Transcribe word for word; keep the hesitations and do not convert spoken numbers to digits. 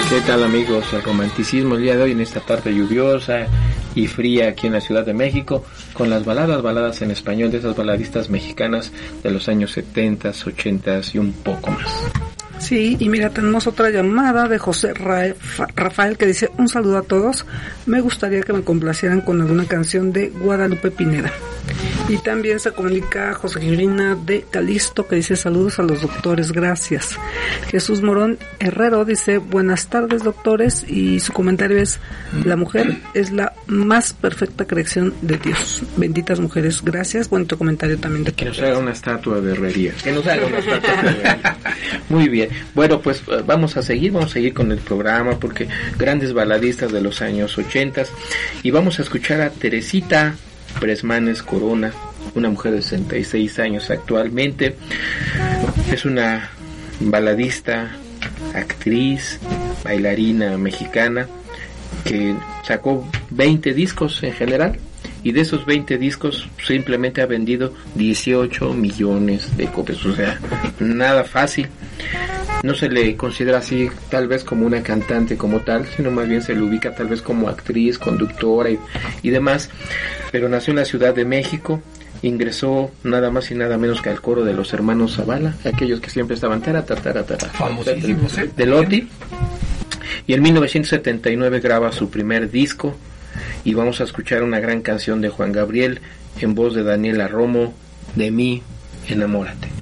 ¿Qué tal, amigos? El romanticismo el día de hoy en esta tarde lluviosa y fría aquí en la Ciudad de México, con las baladas, baladas en español de esas baladistas mexicanas de los años setenta, ochenta y un poco más. Sí, y mira, tenemos otra llamada de José Rafael que dice: un saludo a todos, me gustaría que me complacieran con alguna canción de Guadalupe Pineda. Y también se comunica Josefina de Calisto que dice: saludos a los doctores, gracias. Jesús Morón Herrero dice: buenas tardes, doctores, y su comentario es: la mujer es la más perfecta creación de Dios, benditas mujeres, gracias. Bonito comentario también de que nos haga una estatua de herrería, que nos haga una estatua de herrería. Muy bien, bueno, pues vamos a seguir, vamos a seguir con el programa, porque grandes baladistas de los años ochentas, y vamos a escuchar a Teresita Bresmanes Corona, una mujer de sesenta y seis años actualmente. Es una baladista, actriz, bailarina mexicana que sacó veinte discos en general, y de esos veinte discos simplemente ha vendido dieciocho millones de copias, o sea, nada fácil. No se le considera así tal vez como una cantante como tal, sino más bien se le ubica tal vez como actriz, conductora y, y demás, pero nació en la Ciudad de México, ingresó nada más y nada menos que al coro de los hermanos Zavala, aquellos que siempre estaban tara, tara, tara, tara, famosísimos, ¿eh? de Loti, y en mil novecientos setenta y nueve graba su primer disco, y vamos a escuchar una gran canción de Juan Gabriel en voz de Daniela Romo, De mí enamórate.